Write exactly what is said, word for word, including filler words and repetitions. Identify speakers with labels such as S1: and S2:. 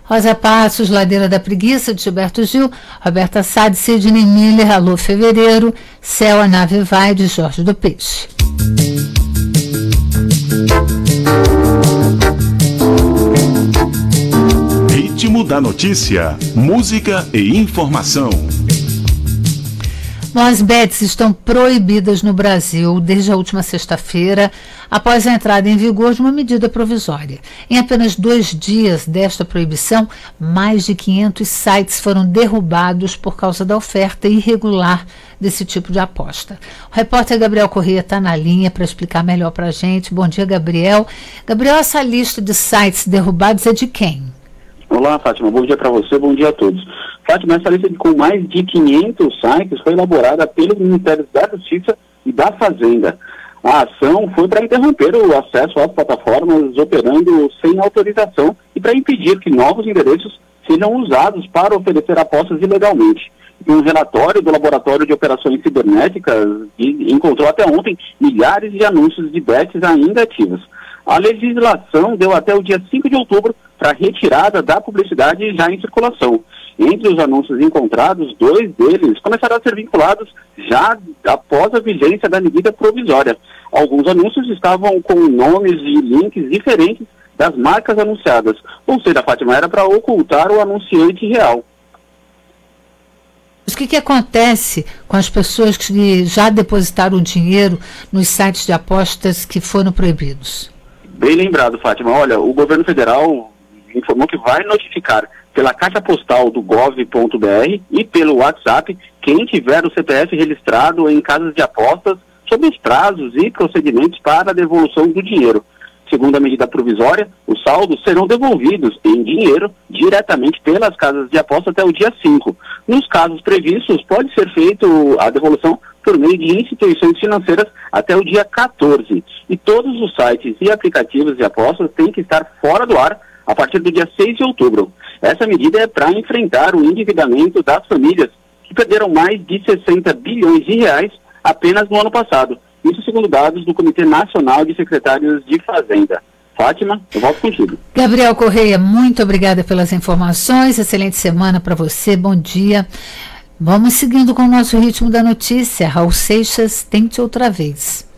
S1: Rosa Passos, Ladeira da Preguiça, de Gilberto Gil, Roberta Sade, Sidney Miller, Alô Fevereiro, Céu, a Nave Vai, de Jorge do Peixe.
S2: Ritmo da notícia, música e informação.
S1: Bom, as bets estão proibidas no Brasil desde a última sexta-feira, após a entrada em vigor de uma medida provisória. Em apenas dois dias desta proibição, mais de quinhentos sites foram derrubados por causa da oferta irregular desse tipo de aposta. O repórter Gabriel Corrêa está na linha para explicar melhor para a gente. Bom dia, Gabriel. Gabriel, essa lista de sites derrubados é de quem?
S3: Olá, Fátima. Bom dia para você, bom dia a todos. Fátima, essa lista com mais de quinhentos sites foi elaborada pelo Ministério da Justiça e da Fazenda. A ação foi para interromper o acesso às plataformas operando sem autorização e para impedir que novos endereços sejam usados para oferecer apostas ilegalmente. Um relatório do Laboratório de Operações Cibernéticas encontrou até ontem milhares de anúncios de bets ainda ativos. A legislação deu até o dia cinco de outubro para retirada da publicidade já em circulação. Entre os anúncios encontrados, dois deles começaram a ser vinculados já após a vigência da medida provisória. Alguns anúncios estavam com nomes e links diferentes das marcas anunciadas. Ou seja, Fátima, era para ocultar o anunciante real.
S1: O que, que acontece com as pessoas que já depositaram dinheiro nos sites de apostas que foram proibidos?
S3: Bem lembrado, Fátima. Olha, o governo federal informou que vai notificar pela caixa postal do gov ponto br e pelo WhatsApp quem tiver o C P F registrado em casas de apostas sobre os prazos e procedimentos para a devolução do dinheiro. Segundo a medida provisória, os saldos serão devolvidos em dinheiro diretamente pelas casas de aposta até o dia cinco. Nos casos previstos, pode ser feita a devolução por meio de instituições financeiras até o dia quatorze. E todos os sites e aplicativos de apostas têm que estar fora do ar a partir do dia seis de outubro. Essa medida é para enfrentar o endividamento das famílias que perderam mais de sessenta bilhões de reais apenas no ano passado. Isso segundo dados do Comitê Nacional de Secretários de Fazenda. Fátima, eu volto contigo.
S1: Gabriel Corrêa, muito obrigada pelas informações. Excelente semana para você. Bom dia. Vamos seguindo com o nosso ritmo da notícia. Raul Seixas, Tente Outra Vez.